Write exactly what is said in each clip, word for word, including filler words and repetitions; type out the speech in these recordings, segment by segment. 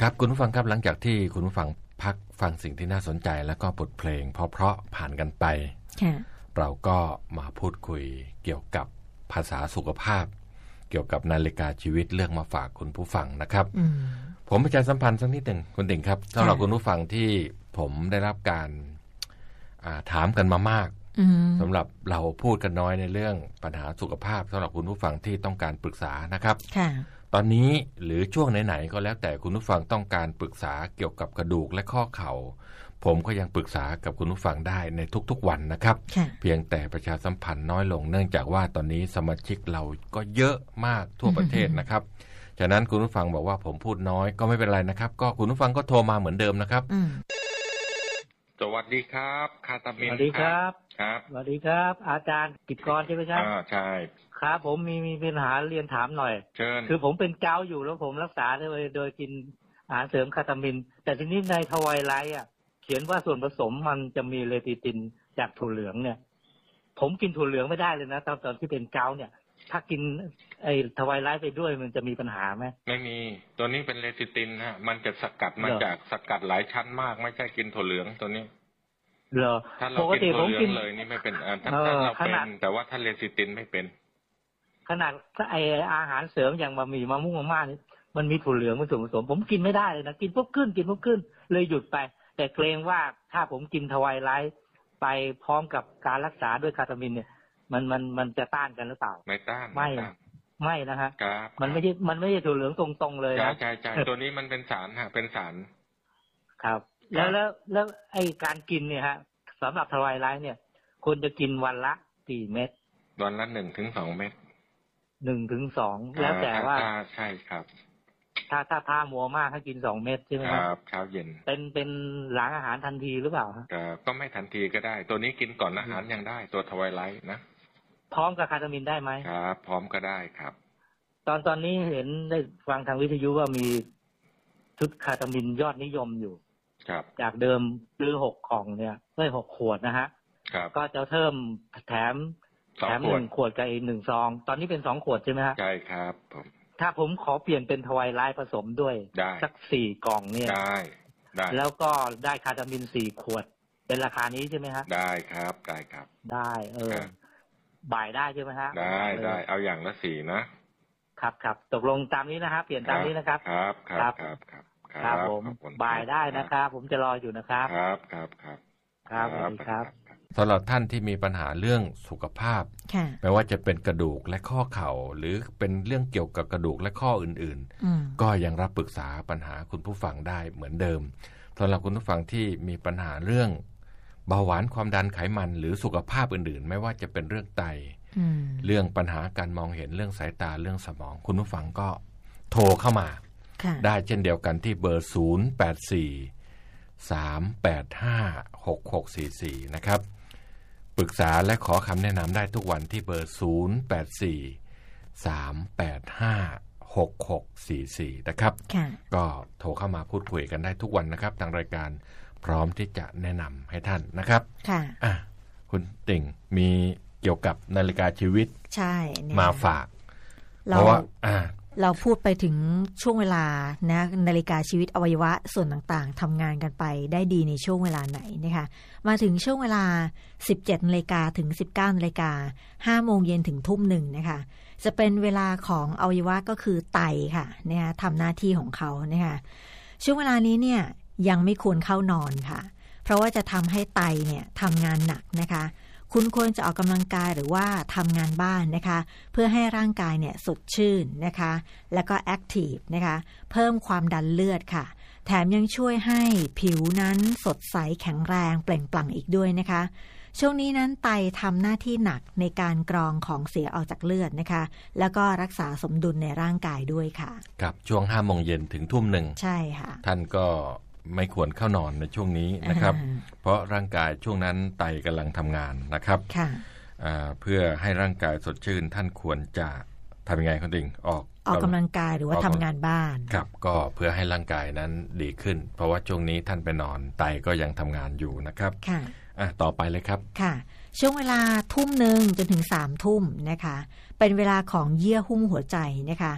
ครับคุณผู้ฟังครับหลังจากที่คุณผู้ฟังพักฟังสิ่งที่น่าสนใจแล้วก็บทเพลงเพราะๆผ่านกันไปเราก็มาพูดคุยเกี่ยวกับภาษาสุขภาพเกี่ยวกับนาฬิกาชีวิตเรื่องมาฝากคุณผู้ฟังนะครับผมประชาสัมพันธ์สักนิดหนึ่งคุณติ่งครับสำหรับคุณผู้ฟังที่ผมได้รับการถามกันมามากสำหรับเราพูดกันน้อยในเรื่องปัญหาสุขภาพสำหรับคุณผู้ฟังที่ต้องการปรึกษานะครับตอนนี้หรือช่วงไหนๆก็แล้วแต่คุณผู้ฟังต้องการปรึกษาเกี่ยวกับกระดูกและข้อเข่าผมก็ยังปรึกษากับคุณผู้ฟังได้ในทุกๆวันนะครับเพียงแต่ประชาสัมพันธ์น้อยลงเนื่องจากว่าตอนนี้สมาชิกเราก็เยอะมากทั่วประเทศนะครับฉะนั้นคุณผู้ฟังบอกว่าผมพูดน้อยก็ไม่เป็นไรนะครับก็คุณผู้ฟังก็โทรมาเหมือนเดิมนะครับสวัสดีครับคาตามินสวัสดีครับครับสวัสดีครับอาจารย์กิตกรใช่ไหมครับอ่าใช่ครับผมมีมีปัญหาเรียนถามหน่อยเชิญคือผมเป็นเกาต์อยู่แล้วผมรักษาโดยโดยกินอาหารเสริมคาตามินแต่ทีนี้ในทวายไลท์อ่ะเขียนว่าส่วนผสมมันจะมีเลติตินจากถั่วเหลืองเนี่ยผมกินถั่วเหลืองไม่ได้เลยนะตอนตอนที่เป็นเกาต์เนี่ยถ้ากินไอ้ทวายไลท์ไปด้วยมันจะมีปัญหาไหมไม่มีตัวนี้เป็นเลติตินฮะมันจะสกัดมาจากสกัดหลายชั้นมากไม่ใช่กินถั่วเหลืองตัวนี้เหรอถ้าเรากินถั่วเหลืองเลยนี่ไม่เป็นถ้าเราเป็นแต่ว่าถ้าเลติตินไม่เป็นขนาดถ้าไออาหารเสริมอย่างบะหมี่มะม่วงมะม่านี่มันมีถั่วเหลืองเป็นส่วนผสมผมกินไม่ได้เลยนะกินปุ๊บขึ้นกินปุ๊บขึ้นเลยหยุดไปแต่เกรงว่าถ้าผมกินทวายไลท์ไปพร้อมกับการรักษาด้วยคาตามินเนี่ยมันมันมันจะต้านกันหรือเปล่าไม่ต้านไม่ไม่นะฮะมันไม่ใช่มันไม่ใช่ถั่วเหลืองตรงๆเลยนะใช่ใช่ตัวนี้มันเป็นสารฮะเป็นสารครับแล้วแล้วแล้วไอการกินเนี่ยฮะสำหรับทวายไลท์เนี่ยควรจะกินวันละกี่เม็ดวันละหนึ่งถึงสองเม็ดหนึ่งถึงสองแล้วแต่ว่าใช่ครับถ้าถ้าทามัวมากให้กินสองเม็ดใช่ไหมครับเช้าเย็นเป็นเป็นหลังอาหารทันทีหรือเปล่าครับก็ไม่ทันทีก็ได้ตัวนี้กินก่อนอาหารยังได้ตัวทวายไลท์นะพร้อมกับคาตามินได้ไหมครับพร้อมก็ได้ครับตอนตอนนี้เห็นได้ฟังทางวิทยุว่ามีชุดคาตามินยอดนิยมอยู่ครับจากเดิมซื้อหกกล่องเนี่ยได้หกขวดนะฮะก็จะเพิ่มแถมแถมหนึ่งขวดกับอีกหนึ่งซองตอนนี้เป็นสองขวดใช่ไหมฮะใช่ครับผมถ้าผมขอเปลี่ยนเป็นทวายไลท์ผสมด้วยสักสี่กล่องเนี่ยได้ได้แล้วก็ได้คาตามินสี่ขวดเป็นราคานี้ใช่ไหมฮะได้ครับได้ครับได้เออบ่ายได้ใช่ไหมฮะได้ได้เอาอย่างละสี่นะครับครับตกลงตามนี้นะครับเปลี่ยนตามนี้นะครับครับครับครับครับครับผมบ่ายได้นะครับผมจะรออยู่นะครับครับครับครับครับสวัสดีครับสำหรับท่านที่มีปัญหาเรื่องสุขภาพไม่ว่าจะเป็นกระดูกและข้อเข่าหรือเป็นเรื่องเกี่ยวกับกระดูกและข้ออื่นๆก็ยังรับปรึกษาปัญหาคุณผู้ฟังได้เหมือนเดิมสำหรับคุณผู้ฟังที่มีปัญหาเรื่องเบาหวานความดันไขมันหรือสุขภาพอื่นๆไม่ว่าจะเป็นเรื่องไตเรื่องปัญหาการมองเห็นเรื่องสายตาเรื่องสมองคุณผู้ฟังก็โทรเข้ามาได้เช่นเดียวกันที่เบอร์ศูนย์ แปด สี่ สาม แปด ห้า หก หก สี่ สี่นะครับปรึกษาและขอคำแนะนำได้ทุกวันที่เบอร์ศูนย์ แปด สี่ สาม แปด ห้า หก หก สี่ สี่นะครับก็โทรเข้ามาพูดคุยกันได้ทุกวันนะครับทางรายการพร้อมที่จะแนะนำให้ท่านนะครับค่ะอ่ะคุณติ่งมีเกี่ยวกับนาฬิกาชีวิตใช่มาฝากเพราะว่าอ่าเราพูดไปถึงช่วงเวลานะนาฬิกาชีวิตอวัยวะส่วนต่างๆทำงานกันไปได้ดีในช่วงเวลาไหนนะคะมาถึงช่วงเวลา สิบเจ็ดนาฬิกา ถึง สิบเก้านาฬิกา ห้าโมงเย็นถึงทุ่มหนึ่งนะคะจะเป็นเวลาของอวัยวะก็คือไตค่ะนะคะทำหน้าที่ของเขานะคะช่วงเวลานี้เนี่ยยังไม่ควรเข้านอนค่ะเพราะว่าจะทำให้ไตเนี่ยทำงานหนักนะคะคุณควรจะออกกำลังกายหรือว่าทำงานบ้านนะคะเพื่อให้ร่างกายเนี่ยสดชื่นนะคะแล้วก็แอคทีฟนะคะเพิ่มความดันเลือดค่ะแถมยังช่วยให้ผิวนั้นสดใสแข็งแรงเปล่งปลั่งอีกด้วยนะคะช่วงนี้นั้นไตทำหน้าที่หนักในการกรองของเสียออกจากเลือดนะคะแล้วก็รักษาสมดุลในร่างกายด้วยค่ะครับช่วงห้าโมงเย็นถึงทุ่มหนึ่งใช่ค่ะท่านก็ไม่ควรเข้านอนในช่วงนี้นะครับเพราะร่างกายช่วงนั้นไตกำลังทำงานนะครับเพื่อให้ร่างกายสดชื่นท่านควรจะทำยังไงคุณดิ่งออกออกกำลังกายหรือว่าทำงานบ้านครับก็เพื่อให้ร่างกายนั้นดีขึ้นเพราะว่าช่วงนี้ท่านไปนอนไตก็ยังทำงานอยู่นะครับค่ะอ่ะต่อไปเลยครับค่ะช่วงเวลาทุ่มหนึ่งจนถึงสามทุ่มนะคะเป็นเวลาของเยื่อหุ้มหัวใจนะคะ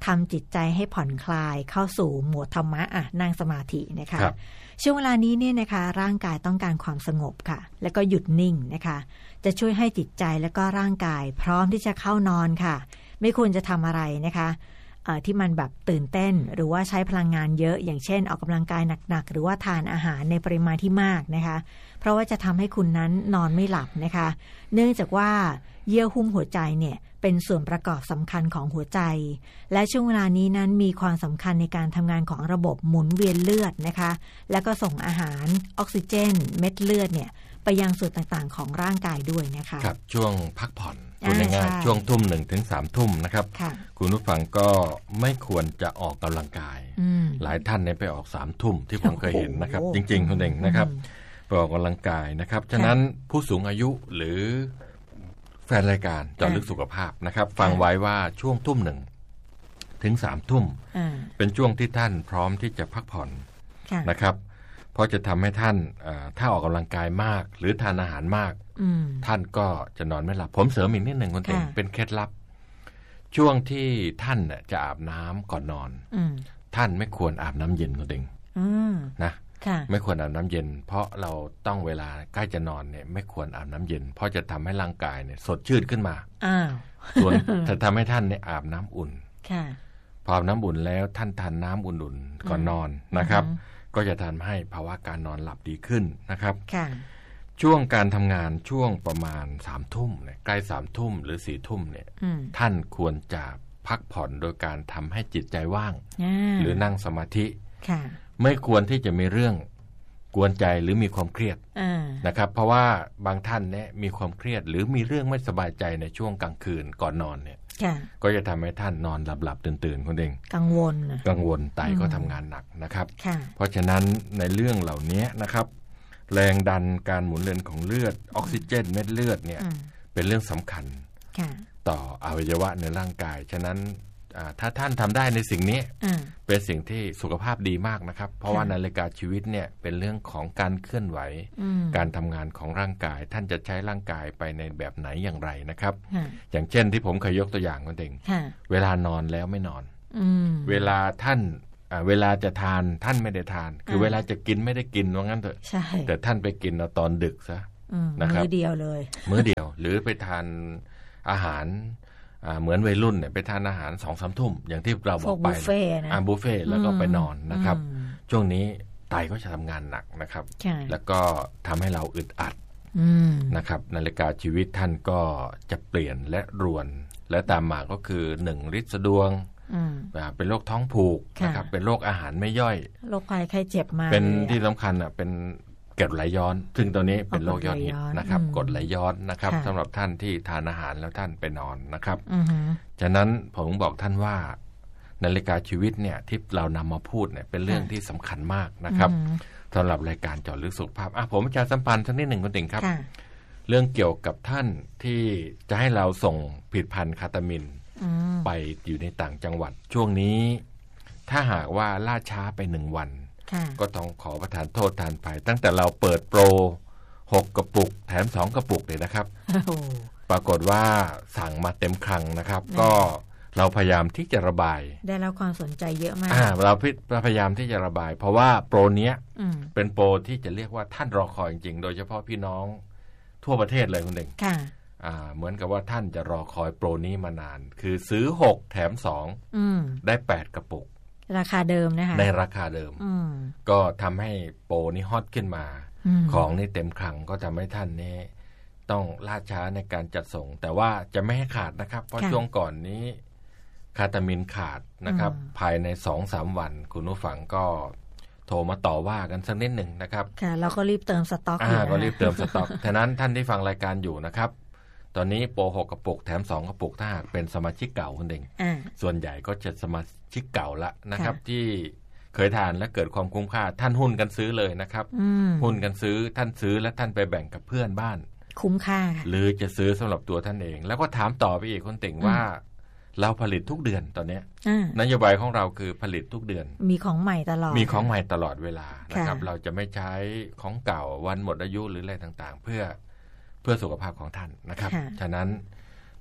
ทำจิตใจให้ผ่อนคลายเข้าสู่โหมดธรรมะอ่ะนั่งสมาธินะคะช่วงเวลานี้เนี่ยนะคะร่างกายต้องการความสงบค่ะแล้วก็หยุดนิ่งนะคะจะช่วยให้จิตใจและก็ร่างกายพร้อมที่จะเข้านอนค่ะไม่ควรจะทำอะไรนะคะที่มันแบบตื่นเต้นหรือว่าใช้พลังงานเยอะอย่างเช่นออกกำลังกายหนักๆหรือว่าทานอาหารในปริมาณที่มากนะคะเพราะว่าจะทำให้คุณนั้นนอนไม่หลับนะคะเนื่องจากว่าเยื่อหุ้มหัวใจเนี่ยเป็นส่วนประกอบสำคัญของหัวใจและช่วงเวลานี้นั้นมีความสำคัญในการทำงานของระบบหมุนเวียนเลือดนะคะแล้วก็ส่งอาหารออกซิเจนเม็ดเลือดเนี่ยไปยังส่วนต่างๆของร่างกายด้วยนะคะครับช่วงพักผ่อนพูดง่ายๆช่วงทุ่มหนึ่งถึงสามทุ่มนะครับคุณผู้ฟังก็ไม่ควรจะออกกำลังกายหลายท่านเนี่ยไปออกสามทุ่มที่ผมเคยเห็นนะครับจริงๆคุณเองนะครับไปออกกำลังกายนะครับฉะนั้นผู้สูงอายุหรือแฟนรายการเจาะลึกสุขภาพนะครับฟังไว้ว่าช่วงทุ่มหนึ่งถึงสามทุ่มเป็นช่วงที่ท่านพร้อมที่จะพักผ่อนนะครับเพราะจะทำให้ท่านถ้าออกกำลังกายมากหรือทานอาหารมากท่านก็จะนอนไม่หลับผมเสริมอีกนิดหนึ่งคุณเต็งเป็นเคล็ดลับช่วงที่ท่านจะอาบน้ำก่อนนอนท่านไม่ควรอาบน้ำเย็นคุณเต็งนะไม่ควรอาบน้ำเย็นเพราะเราต้องเวลาใกล้จะนอนเนี่ยไม่ควรอาบน้ำเย็นเพราะจะทำให้ร่างกายเนี่ยสดชื่นขึ้นมาส่วนจะทำให้ท่านเนี่ยอาบน้ำอุ่นพออาบน้ำอุ่นแล้วท่านทานน้ำอุ่นๆก่อนนอนนะครับก็จะทำให้ภาวะการนอนหลับดีขึ้นนะครับช่วงการทำงานช่วงประมาณสามทุ่มเนี่ยใกล้สามทุ่มหรือสี่ทุ่มเนี่ยท่านควรจะพักผ่อนโดยการทำให้จิตใจว่างหรือนั่งสมาธิไม่ควรที่จะมีเรื่องกวนใจหรือมีความเครียดนะครับเพราะว่าบางท่านเนี่ยมีความเครียดหรือมีเรื่องไม่สบายใจในช่วงกลางคืนก่อนนอนเนี่ยก็จะทำให้ท่านนอนหลับๆตื่นๆคนเองกังวลกังวลไตก็ทำงานหนักนะครับเพราะฉะนั้นในเรื่องเหล่านี้นะครับแรงดันการหมุนเวียนของเลือดออกซิเจนเม็ดเลือดเนี่ยเป็นเรื่องสำคัญต่ออวัยวะในร่างกายฉะนั้นถ้าท่านทำได้ในสิ่งนี้เป็นสิ่งที่สุขภาพดีมากนะครับเพราะว่านาฬิกาชีวิตเนี่ยเป็นเรื่องของการเคลื่อนไหวการทำงานของร่างกายท่านจะใช้ร่างกายไปในแบบไหนอย่างไรนะครับอย่างเช่นที่ผมเคยยกตัวอย่างนั่นเองเวลานอนแล้วไม่นอนเวลาท่านเวลาจะทานท่านไม่ได้ทานคือเวลาจะกินไม่ได้กินว่างั้นเถอะแต่ท่านไปกินเอาตอนดึกซะนะครับมื้อเดียวเลยมื้อเดียวหรือไปทานอาหารเหมือนวัยรุ่นเนี่ยไปทานอาหารสองสามทุ่มอย่างที่เราบอกไปบุฟเฟ่นะบุฟเฟ่แล้วก็ไปนอนนะครับช่วงนี้ไตก็จะทำงานหนักนะครับแล้วก็ทำให้เราอึดอัดนะครับนาฬิกาชีวิตท่านก็จะเปลี่ยนและรวนและตามมาก็คือหนึ่งฤทธิ์สะดวงเป็นโรคท้องผูกนะครับเป็นโรคอาหารไม่ย่อยโรคภัยไข้เจ็บมาเป็นที่สำคัญอ่ะเป็นกรดไหลย้อนซึ่งตัวนี้เป็นโรคยอดฮิตนะครับกรดไหลย้อนนะครับสำหรับท่านที่ทานอาหารแล้วท่านไปนอนนะครับฉะนั้นผมบอกท่านว่านาฬิกาชีวิตเนี่ยที่เรานำมาพูดเนี่ยเป็นเรื่องที่สำคัญมากนะครับสำหรับรายการเจาะลึกสุขภาพอ่ะผมอาจารย์สัมพันธ์สักนิดหนึ่งคุณติ๋งครับเรื่องเกี่ยวกับท่านที่จะให้เราส่งผลิตภัณฑ์คาตามินไปอยู่ในต่างจังหวัดช่วงนี้ถ้าหากว่าล่าช้าไปหนึ่งวันก็ต้องขอประทานโทษทานไปตั้งแต่เราเปิดโปรหกกระปุกแถมสองกระปุกเลยนะครับปรากฏว่าสั่งมาเต็มคลังนะครับก็เราพยายามที่จะระบายได้รับความสนใจเยอะมากเราพยายามที่จะระบายเพราะว่าโปรเนี้ยเป็นโปรที่จะเรียกว่าท่านรอคอยจริงๆโดยเฉพาะพี่น้องทั่วประเทศเลยคุณเด็กเหมือนกับว่าท่านจะรอคอยโปรนี้มานานคือซื้อหกแถมสองได้แปดกระปุกราคาเดิมนะคะในราคาเดิมก็ทำให้โปรนี้ฮอตขึ้นมาของนี่เต็มคลังก็ทำให้ท่านนี้ต้องล่าช้าในการจัดส่งแต่ว่าจะไม่ให้ขาดนะครับเพราะช่วงก่อนนี้คาตามินขาดนะครับภายใน สองถึงสาม วันคุณผู้ฟังก็โทรมาต่อว่ากันสักนิดหนึ่งนะครับค่ะเราก็รีบเติมสต็อกอยู่ก็รีบเติมสต็อกฉะนั้นท่านที่ฟังรายการอยู่นะครับตอนนี้โปรหกกระปุกแถมสองกระปุกถ้าหากเป็นสมาชิกเก่าคุณเองส่วนใหญ่ก็จะสมาชิกเก่าละนะครับที่เคยทานและเกิดความคุ้มค่าท่านหุ้นกันซื้อเลยนะครับหุ้นกันซื้อท่านซื้อและท่านไปแบ่งกับเพื่อนบ้านคุ้มค่าหรือจะซื้อสำหรับตัวท่านเองแล้วก็ถามต่อไปอีกคุณเต่งว่าเราผลิตทุกเดือนตอนนี้นโยบายของเราคือผลิตทุกเดือนมีของใหม่ตลอดมีของใหม่ตลอดเวลานะครับเราจะไม่ใช้ของเก่าวันหมดอายุหรืออะไรต่างๆเพื่อเพื่อสุขภาพของท่านนะครับฉะนั้น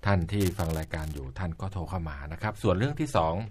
ท่านที่ฟังรายการอยู่ท่านก็โทรเข้ามานะครับส่วนเรื่องที่สอง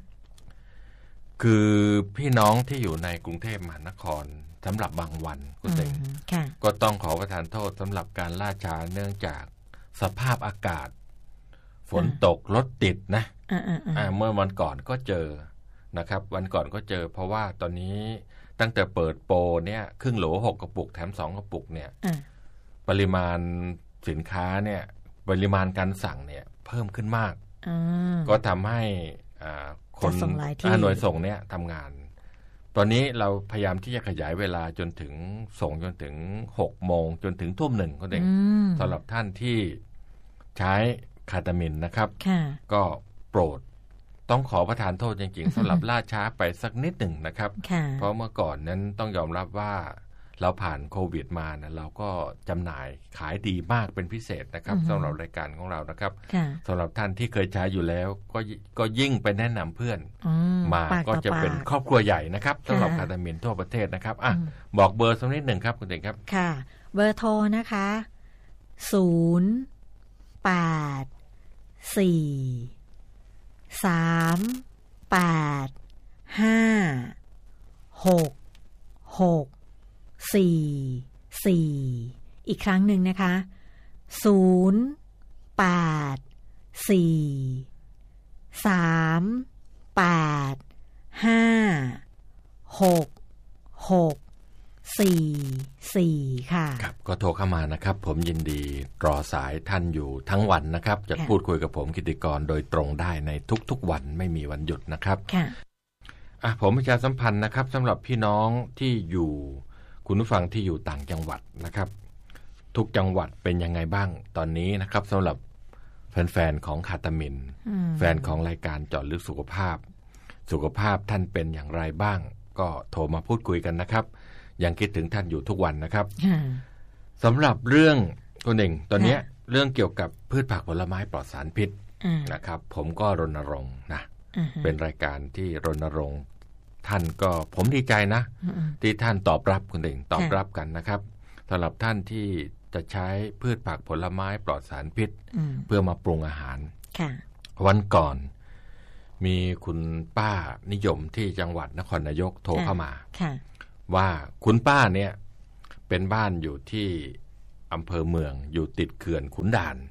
คือพี่น้องที่อยู่ในกรุงเทพมหานครสำหรับบางวันก็เต็งก็ต้องขอประทานโทษสำหรับการล่าช้าเนื่องจากสภาพอากาศฝนตกรถติดนะเมื่อวันก่อนก็เจอนะครับวันก่อนก็เจอเพราะว่าตอนนี้ตั้งแต่เปิดโปรเนี่ยครึ่งโหลหกกระปุกแถมสองกระปุกเนี่ยปริมาณสินค้าเนี่ยปริมาณการสั่งเนี่ยเพิ่มขึ้นมากก็ทำให้คนหน่วยส่งเนี่ยทำงานตอนนี้เราพยายามที่จะขยายเวลาจนถึงส่งจนถึงหกโมงจนถึงทุ่มหนึ่งก็เด็กสำหรับท่านที่ใช้คาตามินนะครับก็โปรดต้องขอประทานโทษจริงๆสำหรับล่าช้าไปสักนิดหนึ่งนะครับเพราะเมื่อก่อนนั้นต้องยอมรับว่าเราผ่านโควิดมานะเราก็จำหน่ายขายดีมากเป็นพิเศษนะครับสำหรับรายการของเรานะครับสำหรับท่านที่เคยใช้อยู่แล้วก็ก็ยิ่งไปแนะนำเพื่อนมาก็จะเป็นครอบครัวใหญ่นะครับสำหรับคาตามินทั่วประเทศนะครับอ่ะบอกเบอร์สักนิดหนึ่งครับคุณเด็กครับค่ะเบอร์โทรนะคะศูนย์แปดสี่สามแปดห้าหกหกสี่สี่อีกครั้งหนึ่งนะคะศูนย์แปดสี่สามแปดห้าหกหกสี่สี่ค่ะครับก็โทรเข้ามานะครับผมยินดีรอสายท่านอยู่ทั้งวันนะครับจะพูดคุยกับผมกิติกรโดยตรงได้ในทุกๆวันไม่มีวันหยุดนะครับค่ะอ่ะผมประชาสัมพันธ์นะครับสำหรับพี่น้องที่อยู่คุณผู้ฟังที่อยู่ต่างจังหวัดนะครับทุกจังหวัดเป็นยังไงบ้างตอนนี้นะครับสำหรับแฟนๆของคาตามินแฟนของรายการเจาะลึกสุขภาพสุขภาพท่านเป็นอย่างไรบ้างก็โทรมาพูดคุยกันนะครับยังคิดถึงท่านอยู่ทุกวันนะครับสำหรับเรื่องคนหนึ่งตอนนี้เรื่องเกี่ยวกับพืชผักผลไม้ปลอดสารพิษนะครับผมก็รณรงค์นะเป็นรายการที่รณรงค์ท่านก็ผมดีใจนะที่ท่านตอบรับคนหนึ่งตอบรับกันนะครับสำหรับท่านที่จะใช้พืชผักผลไม้ปลอดสารพิษเพื่อมาปรุงอาหารวันก่อนมีคุณป้านิยมที่จังหวัดนครนายกโทรเข้ามาว่าคุณป้าเนี่ยเป็นบ้านอยู่ที่อำเภอเมืองอยู่ติดเขื่อนขุนด่าน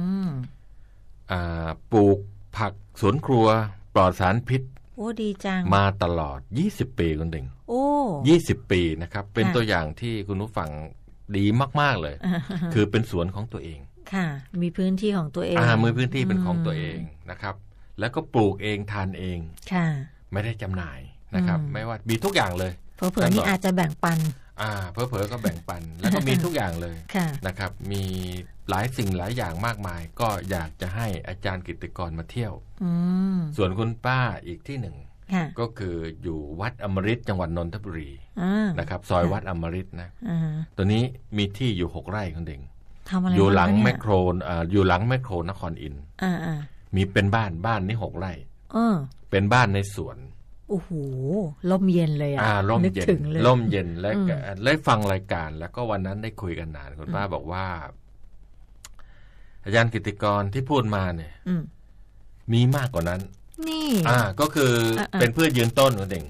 ปลูกผักสวนครัวปลอดสารพิษโอ้ดีจังมาตลอดยี่สิบปีคุณติ่งโอ้ยี่สิบปีนะครับเป็นตัวอย่างที่คุณผู้ฟังดีมากๆเลยคือเป็นสวนของตัวเองค่ะมีพื้นที่ของตัวเองอ่ามีพื้นที่เป็นของตัวเองนะครับแล้วก็ปลูกเองทานเองค่ะไม่ได้จำหน่ายนะครับไม่ว่ามีทุกอย่างเลยเผลอๆนี่อาจจะแบ่งปันอ่าเผลอๆก็แบ่งปันแล้วก็มีทุกอย่างเลยนะครับมีหลายสิ่งหลายอย่างมากมายก็อยากจะให้อาจารย์กิตติกรมาเที่ยวส่วนคุณป้าอีกที่หนึ่งก็คืออยู่วัดอมฤตจังหวัดนนทบุรีนะครับซอยวัดอมฤตนะตัวนี้มีที่อยู่หกไร่คุณเด่งอยู่หลังแมคโครอ่าอยู่หลังแมคโครนครอินทร์มีเป็นบ้านบ้านนี้หกไร่เป็นบ้านในสวนโอ้โหร่มเย็นเลยอ่ะร่มเย็นร่มเย็นและได้ฟังรายการแล้วก็วันนั้นได้คุยกันนานคุณป้าบอกว่าอาจารย์กิตติกรที่พูดมาเนี่ยมีมากกว่านั้นนี่อ่าก็คือเป็นพืชยืนต้นคุณเด่ง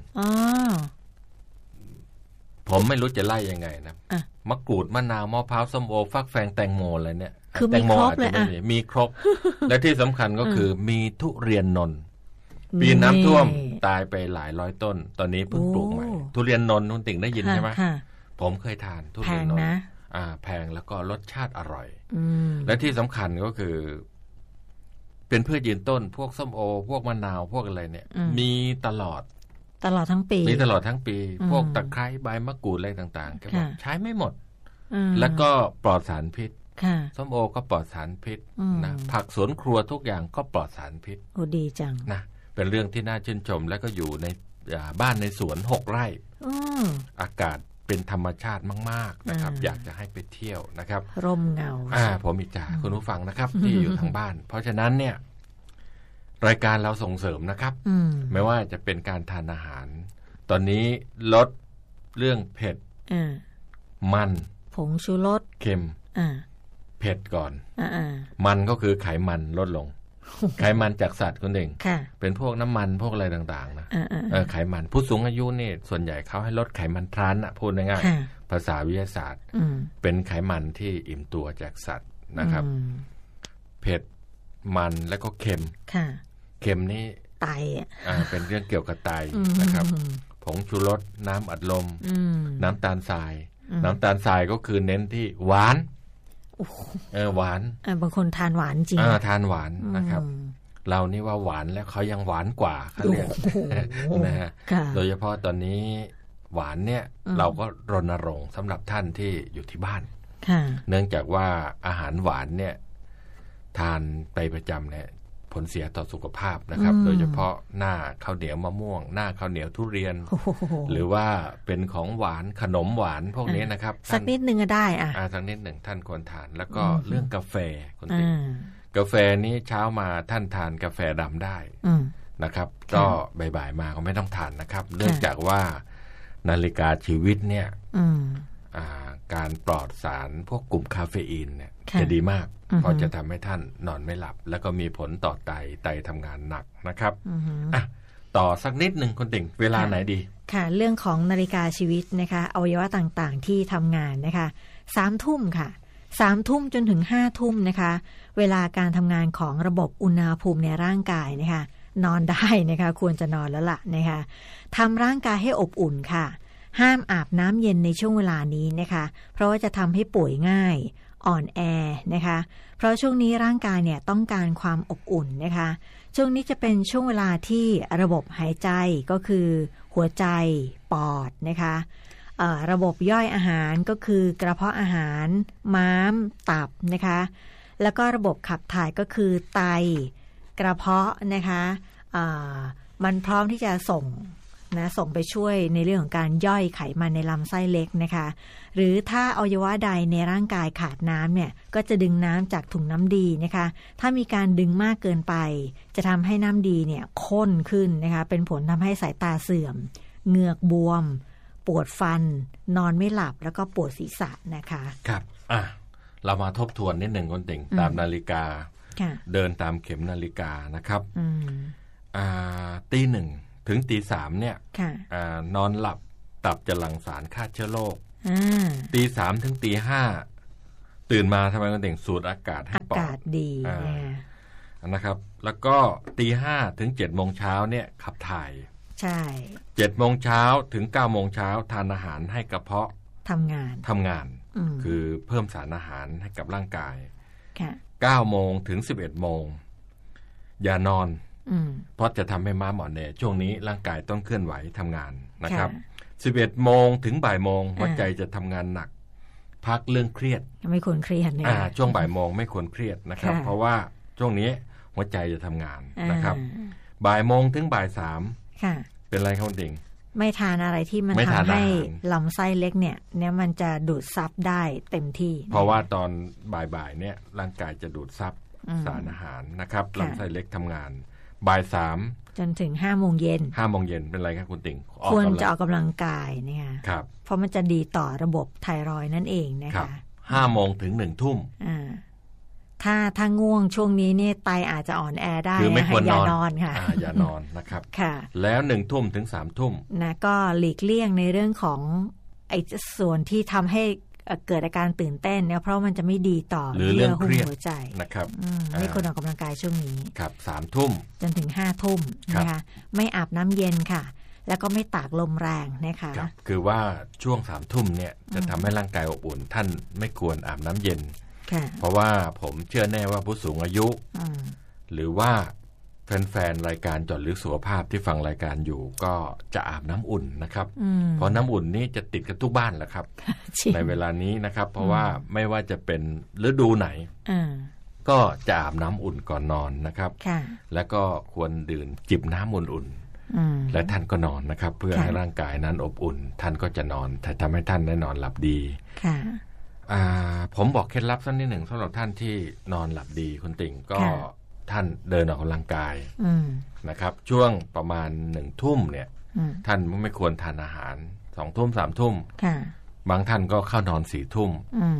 ผมไม่รู้จะไล่ยังไงนะมะกรูดมะนาวมะพร้าวส้มโอฟักแฟงแตงโมอะไรเนี่ยคือมีครบเลยอ่ะมีครบและที่สำคัญก็คือมีทุเรียนนนท์ปีน้ำท่วมตายไปหลายร้อยต้นตอนนี้เพิ่งปลูกใหม่ทุเรียนนนท์คุณติ่งได้ยินใช่ไหมผมเคยทานทุเรียนนนท์อ่าแพงแล้วก็รสชาติอร่อยและที่สำคัญก็คือเป็นพืชยืนต้นพวกส้มโอพวกมะนาวพวกอะไรเนี่ยมีตลอดตลอดทั้งปีมีตลอดทั้งปีพวกตะไคร้ใบมะกรูดอะไรต่างๆก็บอกใช้ไม่หมดแล้วก็ปลอดสารพิษส้มโอก็ปลอดสารพิษนะผักสวนครัวทุกอย่างก็ปลอดสารพิษโอ้ดีจังนะเป็นเรื่องที่น่าชื่นชมแล้วก็อยู่ในบ้านในสวนหกไร่อากาศเป็นธรรมชาติมากๆนะครับอยากจะให้ไปเที่ยวนะครับร่มเงาอ่าผมอิจฉาคุณผู้ฟังนะครับที่อยู่ทางบ้านเพราะฉะนั้นเนี่ยรายการเราส่งเสริมนะครับไม่ว่าจะเป็นการทานอาหารตอนนี้ลดเรื่องเผ็ดมันผงชูรสเค็มพผ็ดก่อนอ่ามันก็คือไขมันลดลง ไขมันจากสัตว์คนหนึ่งเป็นพวกน้ำมันพวกอะไรต่างๆนะเออไขมันผู้สูงอายุนี่ส่วนใหญ่เขาให้ลดไขมันทรานนะพูดง่ายๆภาษาวิทยาศาสตร์เป็นไขมันที่อิ่มตัวจากสัตว์นะครับเผ็ดมันแล้วก็เค็มเค็มนี่ไตอ่าเป็นเรื่องเกี่ยวกับไตนะครับผงชูรสน้ำอัดลมน้ำตาลทรายน้ำตาลทรายก็คือเน้นที่หวานเออหวานบางคนทานหวานจริงอ่าทานหวานนะครับเรานี่ว่าหวานแล้วเขายังหวานกว่าเขาเรียกนะฮะโดยเฉพาะตอนนี้หวานเนี่ยเราก็รณรงค์สำหรับท่านที่อยู่ที่บ้านเนื่องจากว่าอาหารหวานเนี่ยทานไปประจำเนี่ยผลเสียต่อสุขภาพนะครับโดยเฉพาะหน้าข้าวเหนียวมะม่วงหน้าข้าวเหนียวทุเรียนหรือว่าเป็นของหวานขนมหวานพวกนี้นะครับสักนิดนึงก็ได้อ่ะสักนิดหนึ่งท่านควรทานแล้วก็เรื่องกาแฟคนติกาแฟนี้เช้ามาท่านทานกาแฟดำได้นะครับก็บ่ายๆมาก็ไม่ต้องทานนะครับเนื่องจากว่านาฬิกาชีวิตเนี่ยการปลอดสารพวกกลุ่มคาเฟอีนเนี่ยจะดีมากเพราะจะทำให้ท่านนอนไม่หลับแล้วก็มีผลต่อไตไตทำงานหนักนะครับอ่ะต่อสักนิดหนึ่งคนติ่งเวลาไหนดีค่ะเรื่องของนาฬิกาชีวิตนะคะอวัยวะต่างๆที่ทำงานนะคะสามทุ่มค่ะสามทุ่มจนถึงห้าทุ่มนะคะเวลาการทำงานของระบบอุณหภูมิในร่างกายนะคะนอนได้นะคะควรจะนอนแล้วล่ะนะคะทำร่างกายให้อบอุ่นค่ะห้ามอาบน้ำเย็นในช่วงเวลานี้นะคะเพราะว่าจะทำให้ป่วยง่ายอ่อนแอนะคะเพราะช่วงนี้ร่างกายเนี่ยต้องการความอบอุ่นนะคะช่วงนี้จะเป็นช่วงเวลาที่ระบบหายใจก็คือหัวใจปอดนะคะระบบย่อยอาหารก็คือกระเพาะอาหารม้ามตับนะคะแล้วก็ระบบขับถ่ายก็คือไตกระเพาะนะคะมันพร้อมที่จะส่งนะส่งไปช่วยในเรื่องของการย่อยไขมันในลำไส้เล็กนะคะหรือถ้าอวัยวะใดในร่างกายขาดน้ำเนี่ยก็จะดึงน้ำจากถุงน้ำดีนะคะถ้ามีการดึงมากเกินไปจะทำให้น้ำดีเนี่ยข้นขึ้นนะคะเป็นผลทำให้สายตาเสื่อมเหงือกบวมปวดฟันนอนไม่หลับแล้วก็ปวดศีรษะนะคะครับอ่ะเรามาทบทวนนิดหนึ่งคนติ่งตามนาฬิกาเดินตามเข็มนาฬิกานะครับอ่าตีหนึ่งถึงตีสามเนี่ยนอนหลับตับจะหลั่งสารฆ่าเชื้อโรคตีสามถึงตีห้าตื่นมาทำไมคนติ่งสูดอากาศให้ปอดอากาศดีนะครับแล้วก็ตีห้าถึงเจ็ดโมงเช้าเนี่ยขับถ่ายใช่เจ็ดโมงเช้าถึงเก้าโมงเช้าทานอาหารให้กระเพาะทำงานทำงานคือเพิ่มสารอาหารให้กับร่างกายเก้าโมงถึงสิบเอ็ดโมงอย่านอนเพราะจะทำให้ม้าหมอนแน่ช่วงนี้ร่างกายต้องเคลื่อนไหวทำงานนะครับสิบเอ็ดโมงถึงบ่ายโมงหัวใจจะทำงานหนักพักเรื่องเครียดไม่ควรเครียดนะช่วงบ่ายโมงไม่ควรเครียดนะครับเพราะว่าช่วงนี้หัวใจจะทำงานนะครับบ่ายโมงถึงบ่ายสามเป็นไรครับดิ่งไม่ทานอะไรที่มันทำให้ลำไส้เล็กเนี่ยเนี่ยมันจะดูดซับได้เต็มที่เพราะว่าตอนบ่ายๆเนี่ยร่างกายจะดูดซับสารอาหารนะครับลำไส้เล็กทำงานบ่ายสามจนถึงห้าโมงเย็นห้าโมงเย็นเป็นไรครับคุณติ่งควรจะออกกำลังกายนะคะครับเพราะมันจะดีต่อระบบไทรอยด์นั่นเองนะคะห้าโมงถึงหนึ่งทุ่มถ้าถ้าง่วงช่วงนี้เนี่ยไตอาจจะอ่อนแอได้คือไม่ควรนอนอย่านอนค่ะอย่านอนนะครับค่ะแล้วหนึ่งทุ่มถึงสามทุ่มนะก็หลีกเลี่ยงในเรื่องของไอ้ส่วนที่ทำให้เกิดอาการตื่นเต้นเนี่ยเพราะมันจะไม่ดีต่อหรือเรื่องเครียดหัวใจนะครับไม่ควรออกกำลังกายช่วงนี้ครับสามทุ่มจนถึงห้าทุ่มนะคะไม่อาบน้ำเย็นค่ะแล้วก็ไม่ตากลมแรงนะคะคือว่าช่วงสามทุ่มเนี่ยจะทำให้ร่างกายอบอุ่นท่านไม่ควรอาบน้ำเย็นเพราะว่าผมเชื่อแน่ว่าผู้สูงอายุหรือว่าแฟนๆรายการเจาะลึกสุขภาพที่ฟังรายการอยู่ก็จะอาบน้ำอุ่นนะครับเพราะน้ำอุ่นนี้จะติดกันทุกบ้านแหละครับในเวลานี้นะครับเพราะว่าไม่ว่าจะเป็นฤดูไหนก็จะอาบน้ำอุ่นก่อนนอนนะครับแล้วก็ควรดื่มจิบน้ำอุ่นๆและท่านก็นอนนะครับเพื่อให้ร่างกายนั้นอบอุ่นท่านก็จะนอนแต่ทำให้ท่านได้นอนหลับดีผมบอกเคล็ดลับสักนิดหนึ่งสำหรับท่านที่นอนหลับดีคุณติ่งก็ท่านเดินออกกำลังกายนะครับช่วงประมาณหนึ่งทุ่มเนี่ยท่านไม่ควรทานอาหารสองทุ่มสามทุ่มบางท่านก็เข้านอนสี่ทุ่ม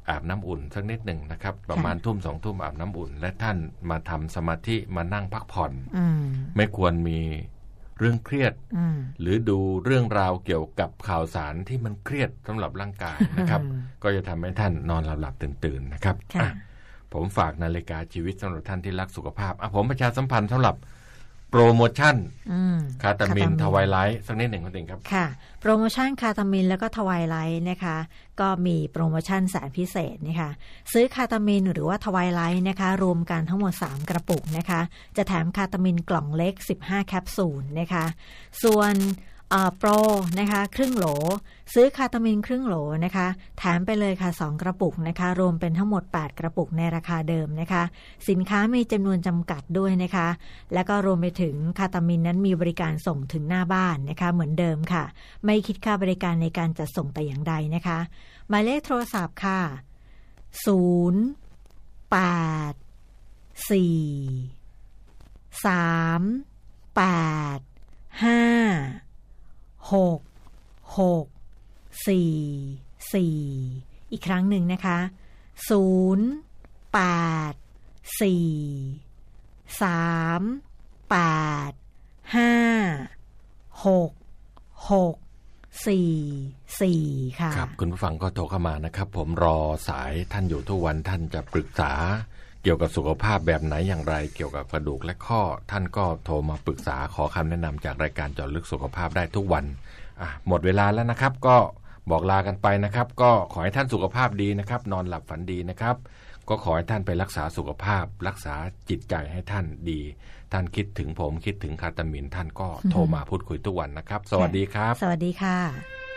อาบน้ำอุ่นสักนิดหนึ่งนะครับประมาณทุ่มสองทุ่มอาบน้ำอุ่นและท่านมาทำสมาธิมานั่งพักผ่อนไม่ควรมีเรื่องเครียดหรือดูเรื่องราวเกี่ยวกับข่าวสารที่มันเครียดสำหรับร่างกายนะครับก็จะทำให้ท่านนอนหลับๆตื่นๆนะครับผมฝากนาฬิกาชีวิตสำหรับท่านที่รักสุขภาพผมประชาสัมพันธ์สำหรับโปรโมชั่นคาตามินทวายไลท์สักนิดหนึ่งคุณติ๋งครับค่ะโปรโมชั่นคาตามินแล้วก็ทวายไลท์นะคะก็มีโปรโมชั่นแสนพิเศษนะคะซื้อคาตามินหรือว่าทวายไลท์นะคะรวมกันทั้งหมดสามกระปุกนะคะจะแถมคาตามินกล่องเล็กสิบห้าแคปซูลนะคะส่วนโปรนะคะครึ่งโหลซื้อคาตามินครึ่งโหลนะคะแถมไปเลยค่ะสองกระปุกนะคะรวมเป็นทั้งหมดแปดกระปุกในราคาเดิมนะคะสินค้ามีจำนวนจำกัดด้วยนะคะแล้วก็รวมไปถึงคาตามินนั้นมีบริการส่งถึงหน้าบ้านนะคะเหมือนเดิมค่ะไม่คิดค่าบริการในการจัดส่งแต่อย่างใดนะคะหมายเลขโทรศัพท์ค่ะศูนย์ แปด สี่ สาม แปด ห้าหก หก สี่ สี่ อีกครั้งหนึ่งนะคะศูนย์ แปด สี่ สาม แปด ห้า หก หก สี่ สี่ ค่ะครับคุณผู้ฟังก็โทรเข้ามานะครับผมรอสายท่านอยู่ทุกวันท่านจะปรึกษาเกี่ยวกับสุขภาพแบบไหนอย่างไรเกี่ยวกับกระดูกและข้อท่านก็โทรมาปรึกษาขอคำแนะนำจากรายการเจาะลึกสุขภาพได้ทุกวันอ่ะหมดเวลาแล้วนะครับก็บอกลากันไปนะครับก็ขอให้ท่านสุขภาพดีนะครับนอนหลับฝันดีนะครับก็ขอให้ท่านไปรักษาสุขภาพรักษาจิตใจให้ท่านดีท่านคิดถึงผมคิดถึงคาตามินท่านก็โทรมาพูดคุยทุกวันนะครับสวัสดีครับสวัสดีค่ะ